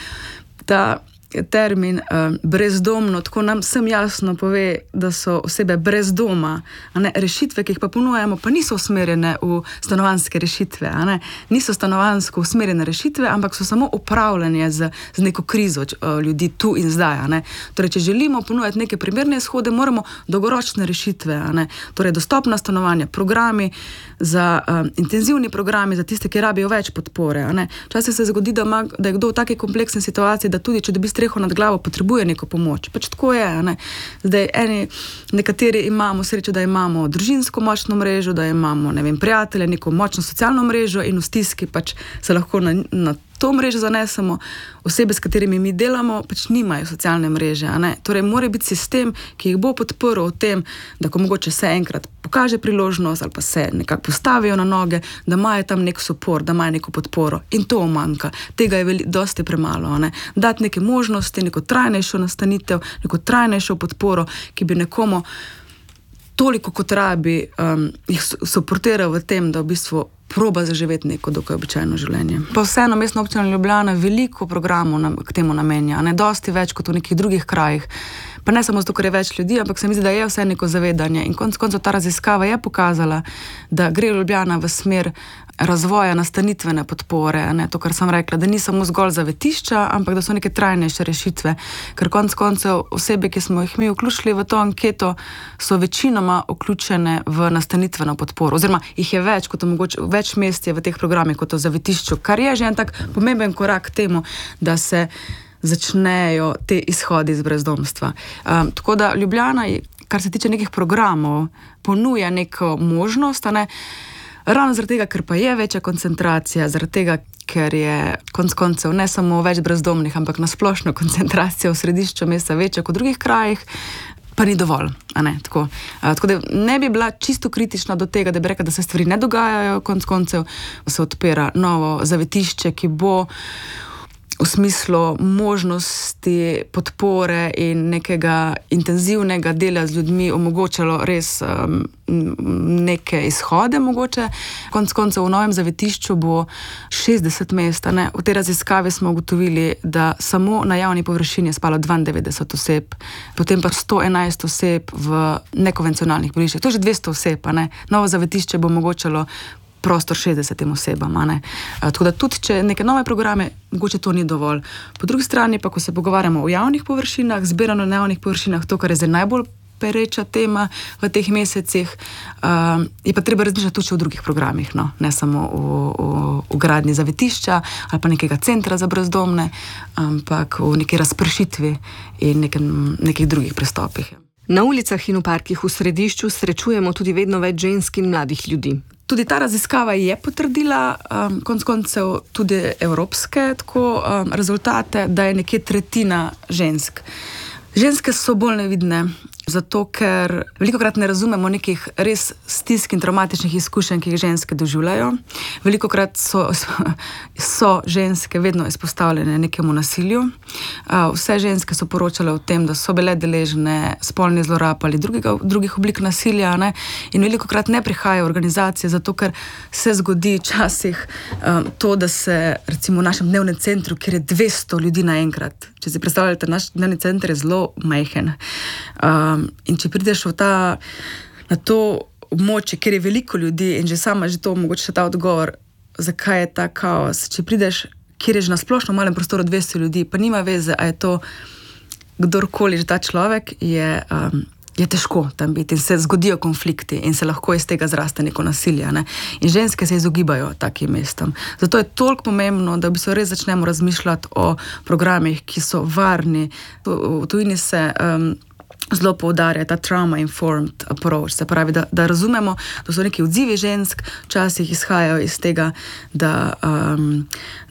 ta termin uh, brezdomno, tako nam vsem jasno pove, da so osebe brez doma, a ne, rešitve, ki jih pa ponujamo, pa niso usmerjene v stanovanjske rešitve, a ne, niso stanovanjsko usmerjene rešitve, ampak so samo upravljanje z, z neko krizo uh, ljudi tu in zdaj, a ne. Torej, če želimo ponujati neke primerne izhode, moramo dolgoročne rešitve, a ne, torej dostopna stanovanja, programi za um, intenzivni programi za tiste, ki rabijo več podpore, a ne. Včasih se zgodi, da, ima, da je kdo v taki kompleksni situaciji, da tudi, če dobi streho nad glavo, potrebuje neko pomoč. Pač tako je, a ne. Zdaj, eni, nekateri imamo srečo, da imamo družinsko močno mrežo, da imamo, ne vem, prijatelje, neko močno socialno mrežo in v stiski pač se lahko na, na to mrežo zanesemo. Osebe, s katerimi mi delamo, pač nimajo socialne mreže, a ne. Torej, mora biti sistem, ki jih bo podprl v tem, da ko mogoče se enkrat pokaže priložnost ali pa se nekako postavijo na noge, da imajo tam nek suport, da imajo neko podporo. In to manjka. Tega je veli, dosti premalo, a ne. Dati neke možnosti, neko trajnejšo nastanitev, neko trajnejšo podporo, ki bi nekomu toliko kot rabi um, jih suportiral v tem, da v bistvu proba zaživeti neko dokaj običajno življenje. Pa vseeno Mestna občina Ljubljana veliko programov na, k temu namenja, ne, dosti več kot v nekih drugih krajih. Pa ne samo zato, ker je več ljudi, ampak se mi zdi, da je vse neko zavedanje. In konec koncev ta raziskava je pokazala, da gre Ljubljana v smer razvoja nastanitvene podpore, ne, to, kar sem rekla, da ni samo zgolj zavetišča, ampak da so neke trajnejše rešitve. Ker konec koncev osebe, ki smo jih mi vključili v to anketo, so večinoma vključene v nastanitveno podporo. Oziroma jih je več, kot mogoče, več mest je v teh programih kot v zavetišču, kar je že en tak pomemben korak k temu, da se začnejo te izhodi iz brezdomstva. Um, tako da Ljubljana, kar se tiče nekih programov, ponuja neko možnost, a ne, Ravno zaradi tega, ker pa je večja koncentracija, zaradi tega, ker je konec koncev ne samo več brezdomnih, ampak na splošno koncentracija v središču mesta večja kot v drugih krajih, pa ni dovolj. A ne, tako. A, tako da ne bi bila čisto kritična do tega, da bi rekla, da se stvari ne dogajajo, konec koncev se odpira novo zavetišče, ki bo v smislu možnosti podpore in nekega intenzivnega dela z ljudmi omogočalo res um, neke izhode mogoče. Konec koncev v novem zavetišču bo šestdeset mest. Ne? V tej raziskavi smo ugotovili, da samo na javni površini je spalo dvaindevetdeset oseb, potem pa sto enajst oseb v nekonvencionalnih boliščih. To je že dvesto oseb. Ne? Novo zavetišče bo omogočalo prostor šestdesetim osebam. Ne? Tako da tudi, če neke nove programe, mogoče to ni dovolj. Po drugi strani pa, ko se pogovarjamo o javnih površinah, zbirano na javnih površinah, to, kar je zdaj najbolj pereča tema v teh mesecih, uh, je pa treba razmišljati tudi o drugih programih, no? Ne samo o, o, o gradnji zavetišča ali pa nekega centra za brezdomne, ampak o neki razpršitvi in nekem, nekih drugih pristopih. Na ulicah in v parkih v središču srečujemo tudi vedno več žensk in mladih ljudi. Tudi ta raziskava je potrdila, um, konec koncev tudi evropske tako, um, rezultate, da je nekje tretjina žensk. Ženske so bolj nevidne, zato ker velikokrat ne razumemo nekih res stisk in traumatičnih izkušenj, ki jih ženske doživljajo. Velikokrat so, so ženske vedno izpostavljene nekemu nasilju. Vse ženske so poročale o tem, da so bile deležne spolnih zlorab ali drugega, drugih oblik nasilja, ne? In velikokrat ne prihajajo v organizacije, zato ker se zgodi včasih um, to, da se recimo v našem dnevnem centru, kjer je dvesto ljudi naenkrat. Če si predstavljate, naš dnevni center je zelo majhen. Um, in če prideš v ta, na to območje, kjer je veliko ljudi in že sama že to mogoče ta odgovor, zakaj je ta kaos. Če prideš, kjer je že na splošno malem prostoru dvesto ljudi, pa nima veze, a je to kdorkoli že ta človek, je, um, je težko tam biti in se zgodijo konflikti in se lahko iz tega zraste neko nasilje. Ne? In ženske se izogibajo takim mestom. Zato je toliko pomembno, da bi se res začnemo razmišljati o programih, ki so varni. V tujini se um, zelo poudarja ta trauma-informed approach, se pravi, da, da razumemo, da so neki odzivi žensk, včasih izhajajo iz tega, da, um,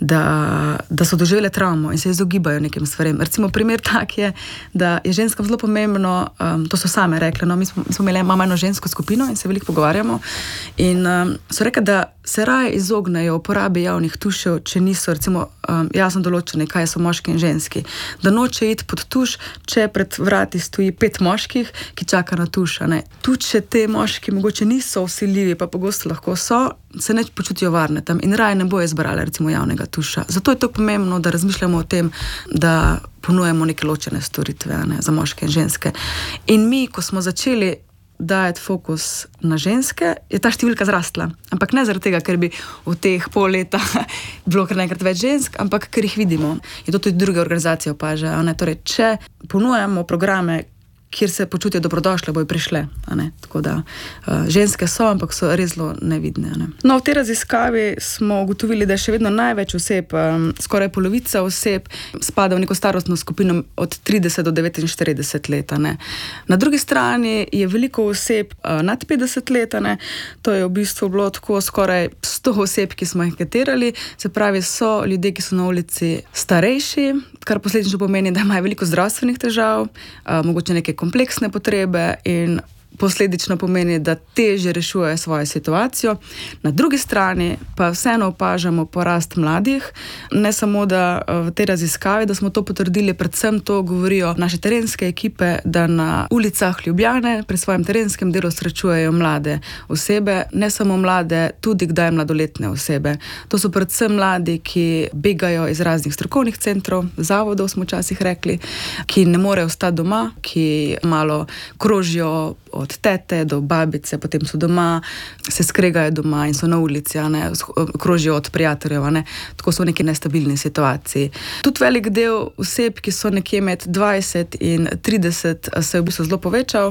da, da so doživele travmo in se izogibajo nekim stvarem. Recimo primer tak je, da je ženskam zelo pomembno, um, to so same rekle, no, mi smo, mi smo imeli imamo eno žensko skupino in se veliko pogovarjamo in um, so rekli, da se raje izognejo uporabi javnih tušev, če niso recimo um, jasno določene, kaj so moški in ženski. Da noče iti pod tuš, če pred vrati stoji pet moških, ki čaka na tuš. Tudi če te moški mogoče niso vsiljivi, pa pogosto lahko so, se ne počutijo varne tam in raje ne bojo izbrali recimo javnega tuša. Zato je to pomembno, da razmišljamo o tem, da ponujemo neke ločene storitve, ne, za moške in ženske. In mi, ko smo začeli dajati fokus na ženske, je ta številka zrastla. Ampak ne zaradi tega, ker bi v teh pol leta bilo kar nekrat več žensk, ampak ker jih vidimo. In to tudi druge organizacije opažajo. Torej, če ponujamo programe, kjer se počutijo dobrodošle, bojo prišle. Tako da uh, ženske so, ampak so res zelo nevidne. Ne? No, v tej raziskavi smo ugotovili, da je še vedno največ oseb, um, skoraj polovica oseb, spada v neko starostno skupino od trideset do devetinštirideset let. Ne? Na drugi strani je veliko oseb uh, nad petdeset let. Ne? To je v bistvu bilo tako skoraj sto oseb, ki smo jih anketirali. Se pravi, so ljudje, ki so na ulici starejši, kar posledično pomeni, da imajo veliko zdravstvenih težav, uh, mogoče neke kompleksne potrebe in posledično pomeni, da težje rešujejo svojo situacijo. Na drugi strani pa vseeno opažamo porast mladih. Ne samo, da v tej raziskavi, da smo to potrdili, predvsem to govorijo naše terenske ekipe, da na ulicah Ljubljane pri svojem terenskem delu srečujejo mlade osebe, ne samo mlade, tudi kdaj mladoletne osebe. To so predvsem mladi, ki begajo iz raznih strokovnih centrov, zavodov smo včasih rekli, ki ne morejo ostati doma, ki malo krožijo od tete do babice, potem so doma, se skregajo doma in so na ulici, ne, krožijo od prijateljev, ne, tako so v neki nestabilni situaciji. Tudi velik del oseb, ki so nekje med dvajset in trideset, se je v bistvu zelo povečal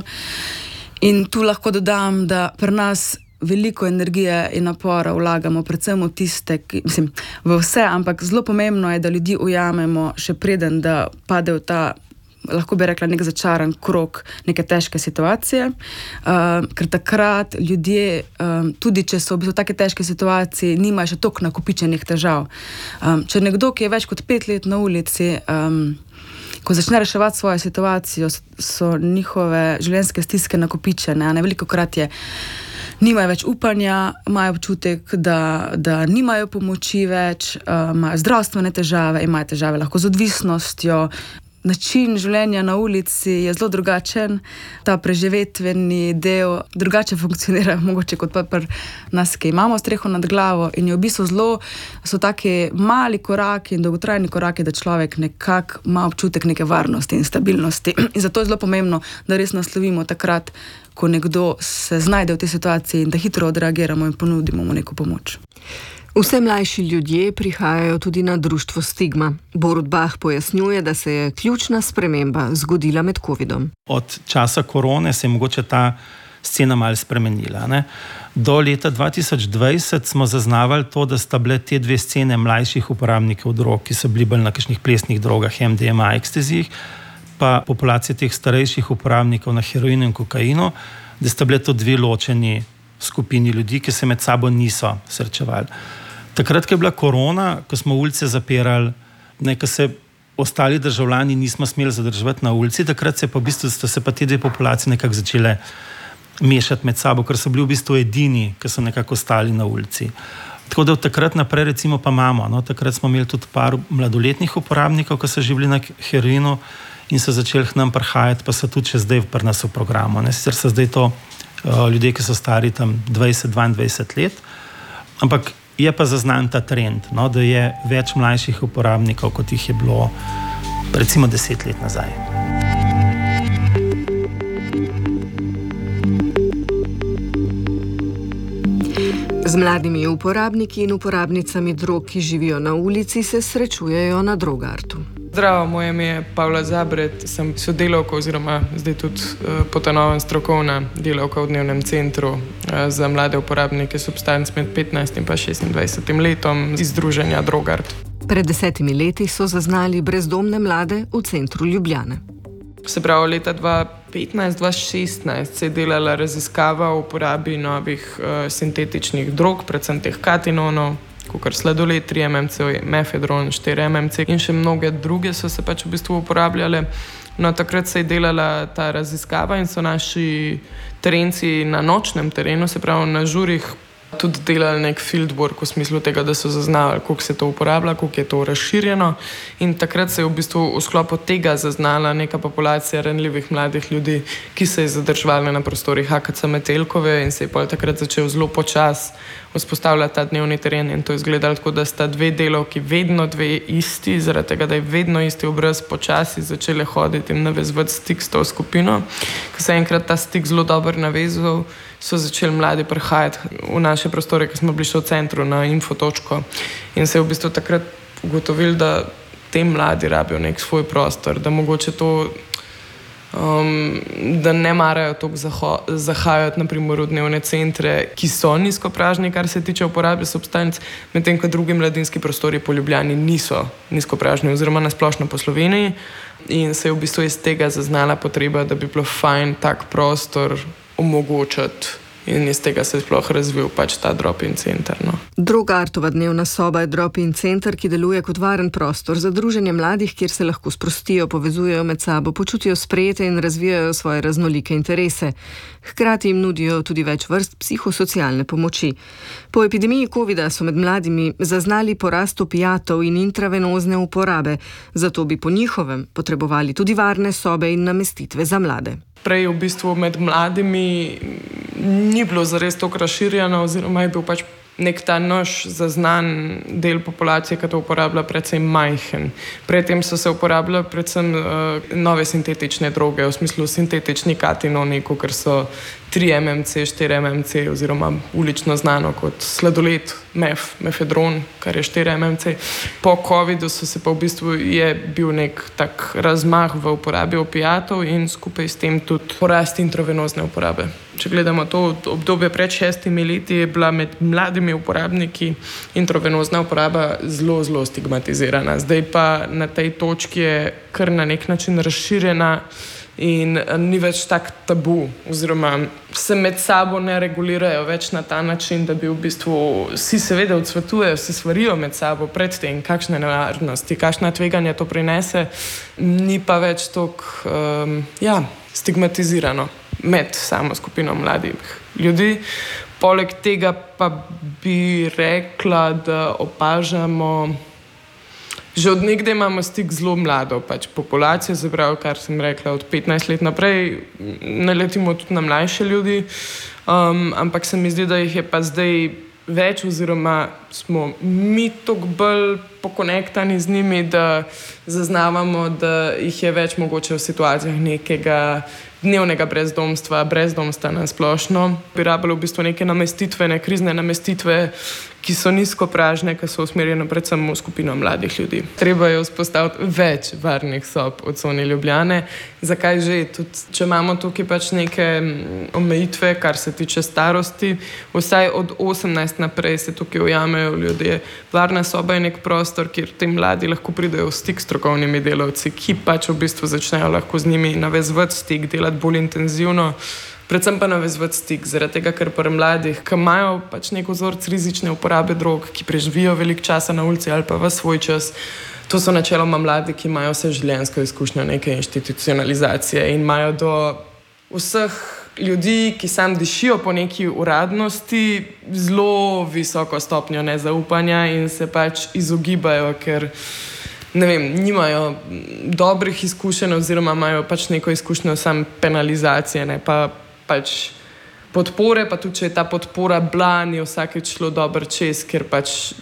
in tu lahko dodam, da pri nas veliko energije in napora vlagamo predvsem v tiste, ki, mislim, v vse, ampak zelo pomembno je, da ljudi ujamemo še preden, da pade v ta lahko bi rekla, nek začaran krog neke težke situacije, uh, ker takrat ljudje, um, tudi če so v bistvu take težke situacije, nimajo še toliko nakopičenih težav. Um, če nekdo, ki je več kot pet let na ulici, um, ko začne reševati svojo situacijo, so njihove življenjske stiske nakopičene, ne, veliko krat je nimajo več upanja, imajo občutek, da, da nimajo pomoči več, uh, imajo zdravstvene težave, imajo težave lahko z odvisnostjo. Način življenja na ulici je zelo drugačen, ta preživetveni del drugače funkcionira, mogoče kot pa pri nas, ki imamo streho nad glavo, in je v bistvu zelo, so taki mali koraki in dolgotrajni koraki, da človek nekako ima občutek neke varnosti in stabilnosti. In zato je zelo pomembno, da res naslovimo takrat, ko nekdo se znajde v tej situaciji in da hitro odreagiramo in ponudimo mu neko pomoč. Vse mlajši ljudje prihajajo tudi na društvo Stigma. Borut Bah pojasnjuje, da se je ključna sprememba zgodila med covidom. Od časa korone se je mogoče ta scena malo spremenila. Ne? Do leta dva tisoč dvajset smo zaznavali to, da sta bile te dve scene mlajših uporabnikov drog, ki so bili bolj na kakšnih plesnih drogah, em de em a, ekstazijih, pa populacija teh starejših uporabnikov na heroinu in kokainu, da sta bile to dve ločeni skupini ljudi, ki se med sabo niso srečevali. Takrat, ko je bila korona, ko smo ulice zapirali, ko se ostali državljani nismo smeli zadrževati na ulici, takrat se pa v bistvu sta se pa te dve populacije nekako začele mešati med sabo, ker so bili v bistvu edini, ki so nekako ostali na ulici. Tako da od takrat naprej recimo pa imamo, no, takrat smo imeli tudi par mladoletnih uporabnikov, ki so živeli na heroinu in so začeli k nam prihajati, pa so tudi še zdaj pri nas v programu. Ne? Sicer so zdaj to uh, ljudje, ki so stari tam dvajset dvaindvajset let, ampak je pa zaznan ta trend, no, da je več mlajših uporabnikov, kot jih je bilo recimo deset let nazaj. Z mladimi uporabniki in uporabnicami drog, ki živijo na ulici, se srečujejo na Drogartu. Zdravo, moje ime je Pavla Zabret, sem sodelavka oziroma zdaj tudi uh, po ta novem strokovna delavka v dnevnem centru uh, za mlade uporabnike substanc med petnajstim in šestindvajsetim letom iz združenja Drogart. Pred desetimi leti so zaznali brezdomne mlade v centru Ljubljane. Se pravi, leta dva petnajst dva šestnajst se je delala raziskava o uporabi novih uh, sintetičnih drog, predvsem teh katinonov, kot sladoled, tri em em ce, mefedron, štiri em em ce in še mnoge druge so se pač v bistvu uporabljale. No, takrat se je delala ta raziskava in so naši terenci na nočnem terenu, se pravi na žurih, tudi delali nek fieldwork v smislu tega, da so zaznavali, koliko se to uporablja, koliko je to razširjeno. In takrat se je v bistvu v sklopu tega zaznala neka populacija ranljivih mladih ljudi, ki se je zadrževala na prostorih ha ka ce Metelkove in se je pol takrat začel zelo počas vzpostavljati ta dnevni teren in to je izgledalo tako, da sta dve delavki vedno dve isti, zaradi tega, da je vedno isti obraz počasi začele hoditi in navezovati stik s to skupino. Ko se je enkrat ta stik zelo dobro navezal, so začeli mladi prihajati v naše prostore, ki smo bili še v centru na infotočko in se je v bistvu takrat ugotovili, da te mladi rabijo nek svoj prostor, da mogoče to Um, da ne marajo toliko zahajati naprimer v dnevne centre, ki so nizkopražni, kar se tiče uporabe substanc, medtem ko drugi mladinski prostori po Ljubljani niso nizkopražni oziroma nasplošno po Sloveniji in se je v bistvu iz tega zaznala potreba, da bi bilo fajn tak prostor omogočati in iz tega se je sploh razvil pač ta drop-in center. No. Drogartova dnevna soba je drop-in center, ki deluje kot varen prostor za druženje mladih, kjer se lahko sprostijo, povezujejo med sabo, počutijo sprejete in razvijajo svoje raznolike interese. Hkrati jim nudijo tudi več vrst psihosocialne pomoči. Po epidemiji covida so med mladimi zaznali porast opijatov in intravenozne uporabe, zato bi po njihovem potrebovali tudi varne sobe in namestitve za mlade. Prej v bistvu med mladimi ni bilo zares toliko razširjeno oziroma je bil pač nek ta naš zaznan del populacije, ki to uporablja predvsem majhen. Predtem so se uporabljali predvsem uh, nove sintetične droge, v smislu sintetični katinoni, kot so tri M M C, štiri M M C oziroma ulično znano kot sladoled, mef, mefedron, kar je štiri M M C. Po covidu so se pa v bistvu je bil nek tak razmah v uporabi opijatov in skupaj s tem tudi porast intravenozne uporabe. Če gledamo to obdobje pred šestimi leti, je bila med mladimi uporabniki intravenozna uporaba zelo, zelo stigmatizirana. Zdaj pa na tej točki je kar na nek način razširjena in ni več tak tabu, oziroma se med sabo ne regulirajo več na ta način, da bi v bistvu vsi seveda odsvetujejo, se svarijo med sabo pred tem, kakšne nevarnosti, kakšna tveganja to prinese, ni pa več toliko um, ja, stigmatizirano med samo skupino mladih ljudi. Poleg tega pa bi rekla, da opažamo, že od nekdaj imamo stik zelo mlado, pač populacijo, se pravi, kar sem rekla, od petnajst let naprej naletimo tudi na mlajše ljudi, um, ampak se mi zdi, da jih je pa zdaj več, oziroma smo mi toliko bolj pokonektani z njimi, da zaznavamo, da jih je več mogoče v situacijah nekega dnevnega brezdomstva, brezdomstva na splošno. Bi rabili v bistvu neke namestitvene, krizne namestitve, ki so nizkopražne, ki so usmerjene predvsem v skupino mladih ljudi. Treba je vzpostaviti več varnih sob v coni Ljubljane. Zakaj že? Tudi, če imamo tukaj pač neke omejitve, kar se tiče starosti, vsaj od osemnajst naprej se tukaj ujamejo ljudje. Varna soba je nek prostor, kjer ti mladi lahko pridejo v stik s strokovnimi delavci, ki pač v bistvu začnejo lahko z njimi navezvati stik, delati bolj intenzivno, predvsem pa navezvati stik, zaradi tega, ker pri mladih, ki imajo pač nek vzorec rizične uporabe drog, ki preživijo veliko časa na ulici ali pa v svoj čas, to so načeloma mladi, ki imajo vse življenjsko izkušnjo neke institucionalizacije in imajo do vseh ljudi, ki sam dišijo po neki uradnosti, zelo visoko stopnjo nezaupanja in se pač izogibajo, ker ne vem, nimajo dobrih izkušenj oziroma imajo pač neko izkušnjo sam penalizacije, ne pa pač podpore, pa tudi, če je ta podpora bila, ni vsakeč šlo dobro čez, ker pač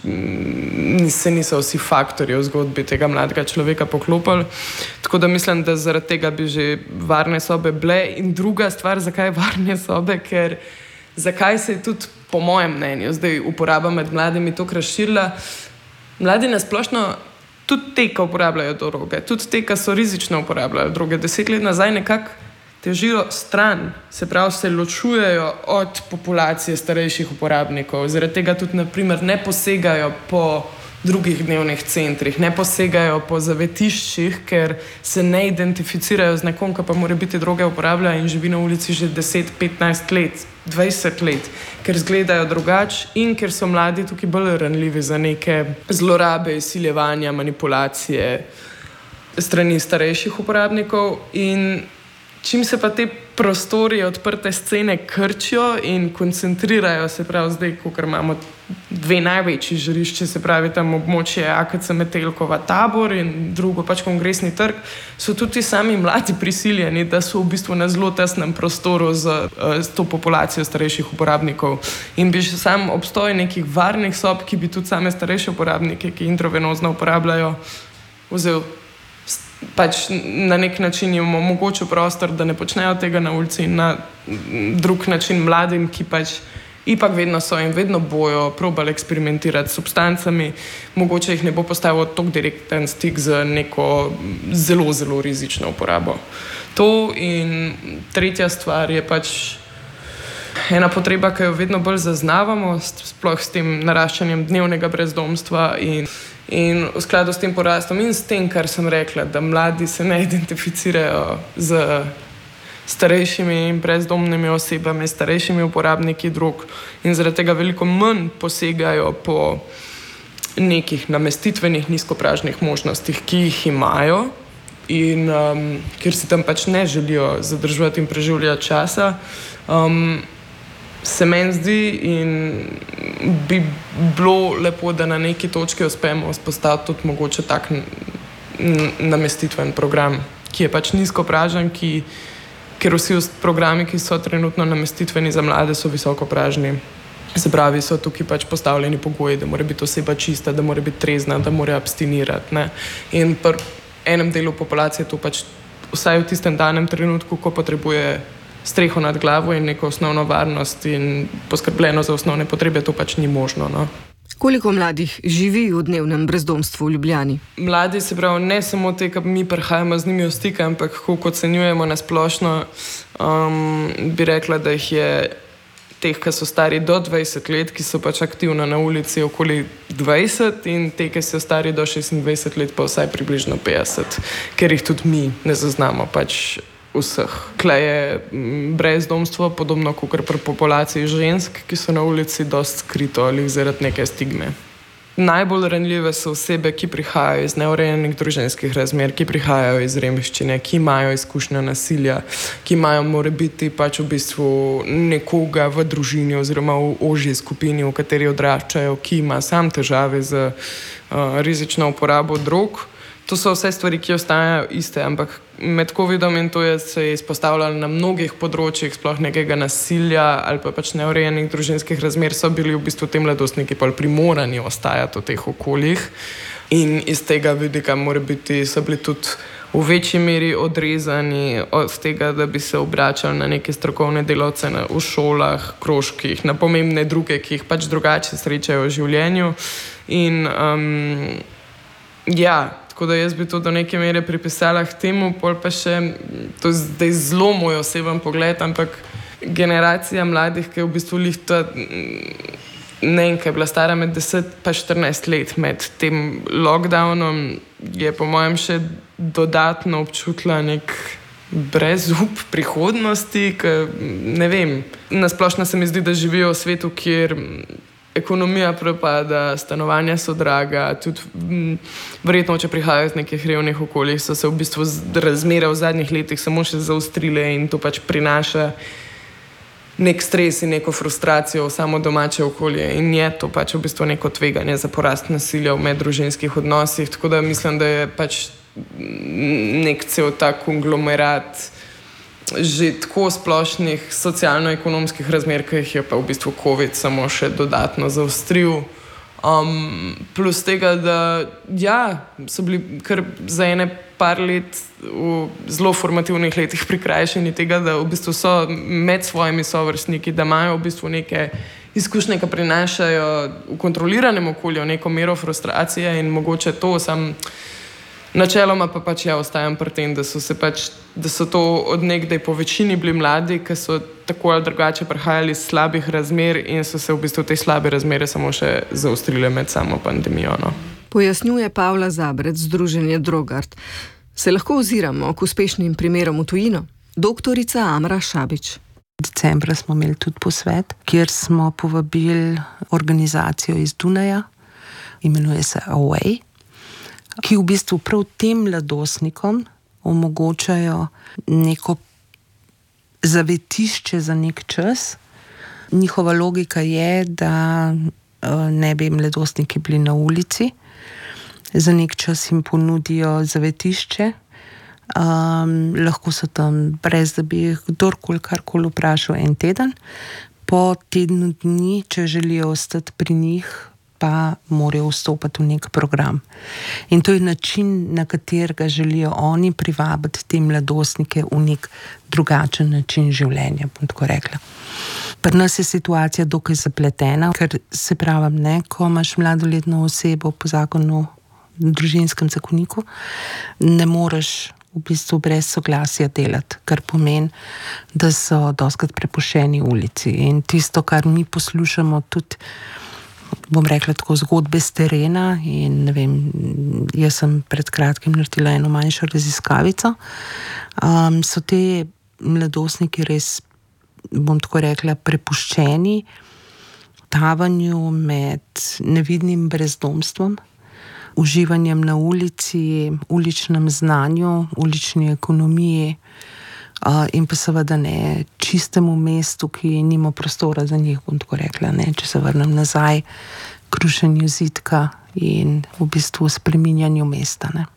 m, se niso vsi faktorji v zgodbi tega mladega človeka poklopili. Tako da mislim, da zaradi tega bi že varne sobe bile. In druga stvar, zakaj varne sobe, ker zakaj se je tudi po mojem mnenju zdaj uporaba med mladimi toliko razširila. Mladi nasplošno tudi te, ki uporabljajo droge, tudi te, ki so rizično uporabljajo droge, deset let nazaj nekako težijo stran, se pravi, se ločujejo od populacije starejših uporabnikov. Zaradi tega tudi, na primer, ne posegajo po drugih dnevnih centrih, ne posegajo po zavetiščih, ker se ne identificirajo z nekom, ki pa mora biti droge uporablja in živi na ulici že deset, petnajst let, dvajset let, ker izgledajo drugače in ker so mladi tukaj bolj ranljivi za neke zlorabe, izsiljevanja, manipulacije strani starejših uporabnikov. In čim se pa te prostori, odprte scene krčijo in koncentrirajo, se pravi zdaj, ker imamo dve največji žarišči, se pravi tam območje A K C Metelkova Tabor in drugo pač Kongresni trg, so tudi sami mladi prisiljeni, da so v bistvu na zelo tesnem prostoru z, z to populacijo starejših uporabnikov. In bi še sam obstoj nekih varnih sob, ki bi tudi same starejše uporabnike, ki intravenozno uporabljajo, vzel pač na nek način jim omogočil prostor, da ne počnejo tega na ulici, in na drug način mladim, ki pač ipak vedno so in vedno bojo probali eksperimentirati s substancami, mogoče jih ne bo postavil toliko direkten stik z neko zelo, zelo rizično uporabo. To in tretja stvar je pač ena potreba, ki jo vedno bolj zaznavamo, sploh s tem naraščanjem dnevnega brezdomstva in In v skladu s tem porastom in s tem, kar sem rekla, da mladi se ne identificirajo z starejšimi in brezdomnimi osebami, starejšimi uporabniki drog in zaradi tega veliko manj posegajo po nekih namestitvenih nizkopražnih možnostih, ki jih imajo in um, ker si tam pač ne želijo zadržati in preživljati časa, um, se meni zdi in bi bilo lepo, da na neki točki uspemo vzpostaviti tudi mogoče tak namestitven program, ki je pač nizkopražen, ki, ker vsi programi, ki so trenutno namestitveni za mlade, so visokopražni. Se pravi, so tukaj pač postavljeni pogoji, da mora biti oseba čista, da mora biti trezna, da mora abstinirati. Ne? In pri enem delu populacije to pač vsaj v tistem danem trenutku, ko potrebuje streho nad glavo in neko osnovno varnost in poskrbljeno za osnovne potrebe, to pač ni možno. No. Koliko mladih živi v dnevnem brezdomstvu v Ljubljani? Mladi, se pravi, ne samo te, ki mi prihajamo z njimi v stik, ampak kako ocenjujemo na splošno, um, bi rekla, da jih je teh, ki so stari do dvajset let, ki so pač aktivno na ulici, okoli dvajset, in te, ki so stari do šestindvajset let, pa vsaj približno petdeset, ker jih tudi mi ne zaznamo pač vseh. Tle je brezdomstvo, podobno kot pri populaciji žensk, ki so na ulici dosti skrito ali zaradi neke stigme. Najbolj ranljive so osebe, ki prihajajo iz neurejenih družinskih razmer, ki prihajajo iz revščine, ki imajo izkušnje nasilja, ki imajo morebiti pač v bistvu nekoga v družini oziroma v ožji skupini, v kateri odraščajo, ki ima sam težave z uh, rizično uporabo drog. To so vse stvari, ki ostajajo iste, ampak med covidom in to je se je izpostavljalo na mnogih področjih, sploh nekega nasilja ali pa pač neurejenih družinskih razmer, so bili v bistvu te mladostniki pa primorani ostajati v teh okoljih in iz tega vidika morebiti so bili tudi v večji meri odrezani od tega, da bi se obračali na neke strokovne delavce na, v šolah, krožkih, na pomembne druge, ki jih pač drugače srečajo v življenju. In um, ja, tako da jaz bi to do neke mere pripisala k temu, pol pa še, to je zdaj zelo moj oseben pogled, ampak generacija mladih, ki je v bistvu lihta, ne vem, ki je bila stara med deset pa štirinajst let med tem lockdownom, je po mojem še dodatno občutila nek brezup prihodnosti, ki ne vem, nasplošno se mi zdi, da živijo v svetu, kjer ekonomija propada, stanovanja so draga, tudi m, verjetno, če prihajajo iz nekih revnih okoljih, so se v bistvu razmere v zadnjih letih samo še zaostrile in to pač prinaša nek stres in neko frustracijo v samo domače okolje in je to pač v bistvu neko tveganje za porast nasilja v meddružinskih odnosih, tako da mislim, da je pač nek cel ta konglomerat že tako splošnih socialno-ekonomskih razmer, ki jih je pa v bistvu COVID samo še dodatno zaostril. Um, plus tega, da ja, so bili kar za ene par let v zelo formativnih letih prikrajšeni tega, da v bistvu so med svojimi sovrstniki, da imajo v bistvu neke izkušnje, ki prinašajo v kontroliranem okolju neko mero frustracije in mogoče to sam načeloma pa pač ja ostajam pri tem, da so se pač, da so to od nekdaj po večini bili mladi, ki so tako ali drugače prihajali iz slabih razmer in so se v bistvu te slabe razmere samo še zaostrile med samo pandemijo. No. Pojasnjuje Pavla Zabrec, Združenje Drogart. Se lahko oziramo k uspešnim primerom v tujino? Doktorica Amra Šabič. Decembra smo imeli tudi posvet, kjer smo povabili organizacijo iz Dunaja, imenuje se Away, ki v bistvu prav tem mladostnikom omogočajo neko zavetišče za nek čas. Njihova logika je, da ne bi mladostniki bili na ulici, za nek čas jim ponudijo zavetišče, um, lahko so tam brez, da bi jih kdorkoli karkoli vprašal en teden, po tednu dni, če želijo ostati pri njih, pa morajo vstopati v nek program. In to je način, na katerega želijo oni privabiti te mladostnike v nek drugačen način življenja, bom tako rekla. Pri nas je situacija dokaj zapletena, ker se pravim, ne, ko imaš mladoletno osebo po zakonu, družinskem zakoniku, ne moreš v bistvu brez soglasja delati, kar pomeni, da so dostikrat prepuščeni ulici. In tisto, kar mi poslušamo tudi, bom rekla tako, zgodbe z terena in ne vem, jaz sem pred kratkim naredila eno manjšo raziskavico, um, so te mladostniki res, bom tako rekla, prepuščeni tavanju med nevidnim brezdomstvom, uživanjem na ulici, uličnem znanju, ulični ekonomiji, Uh, in pa seveda ne čistemu mestu, ki nima prostora za njih, bom tako rekla, ne, če se vrnem nazaj, krušenju zidka in v bistvu spreminjanju mesta. Ne.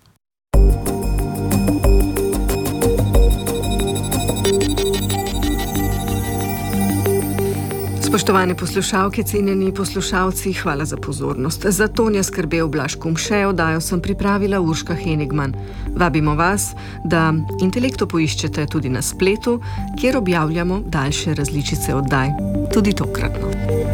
Spoštovane poslušalke, cenjeni poslušalci, hvala za pozornost. Za Tonja skrbel Blaž Kumše, oddajo sem pripravila Urška Henigman. Vabimo vas, da Intelekto poiščete tudi na spletu, kjer objavljamo daljše različice oddaj, tudi tokratno.